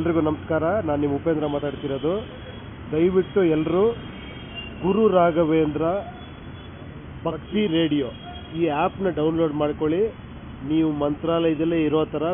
ಎಲ್ರಿಗೂ ನಮಸ್ಕಾರ. ನಾನು ನಿಮ್ಮ ಉಪೇಂದ್ರ ಮಾತಾಡ್ತಿರೋದು. ದಯವಿಟ್ಟು ಎಲ್ಲರೂ ಗುರು ರಾಘವೇಂದ್ರ ಭಕ್ತಿ ರೇಡಿಯೋ ಈ ಆ್ಯಪ್ನ ಡೌನ್ಲೋಡ್ ಮಾಡ್ಕೊಳ್ಳಿ. ನೀವು ಮಂತ್ರಾಲಯದಲ್ಲೇ ಇರೋ ಥರ